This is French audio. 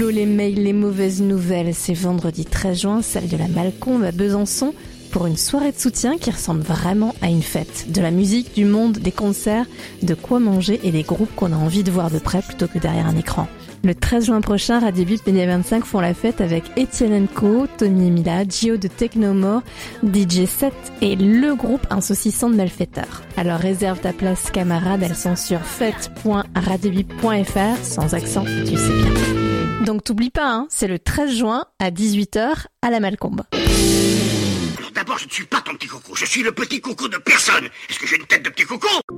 Les mails, les mauvaises nouvelles, c'est vendredi 13 juin, salle de la Malcombe à Besançon, pour une soirée de soutien qui ressemble vraiment à une fête. De la musique, du monde, des concerts, de quoi manger et des groupes qu'on a envie de voir de près plutôt que derrière un écran. Le 13 juin prochain, Radio Bip Média 25 font la fête avec Etienne & Co, Tommy et Mila, Gio de Technomore, DJ 7 et le groupe Insaucissant de Malfaiteurs. Alors réserve ta place camarade, elles sont sur fête.radiobip.fr, sans accent, tu sais bien. Donc t'oublies pas, hein, c'est le 13 juin à 18h à la Malcombe. Alors d'abord, je ne suis pas ton petit coco, je suis le petit coco de personne. Est-ce que j'ai une tête de petit coco ?